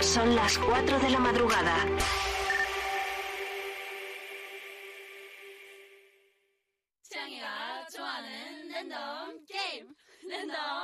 Son las 4 de la madrugada. 취향이가 좋아하는 랜덤 게임. 랜덤